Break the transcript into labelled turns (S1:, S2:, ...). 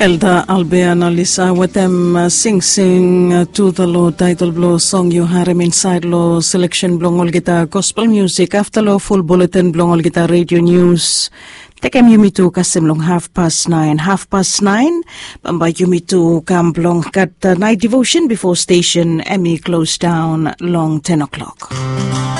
S1: Elder Albiana Lisa with them sing to the Lord title blow song you harem inside lo selection blongol guitar gospel music after lo full bulletin blongol guitar radio news. Tekem yumitu kasem long 9:30. Bamba yumitu kam blong kat night devotion before station Emmy closed down long 10 o'clock.